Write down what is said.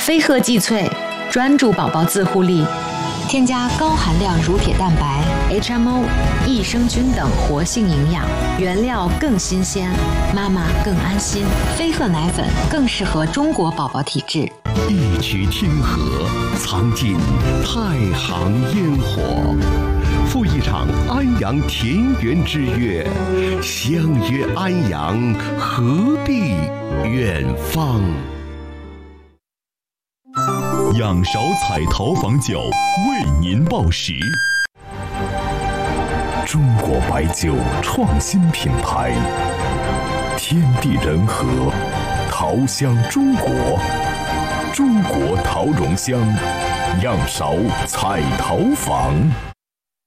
飞鹤济萃，专注宝宝自护力，添加高含量乳铁蛋白、HMO、益生菌等活性营养，原料更新鲜，妈妈更安心。飞鹤奶粉更适合中国宝宝体质。 一曲天河，藏尽太行烟火，赴一场安阳田园之约，相约安阳，何必远方？ 仰韶彩陶坊酒为您报时。中国白酒创新品牌，天地人和，陶香中国，中国陶容香，仰韶彩陶坊。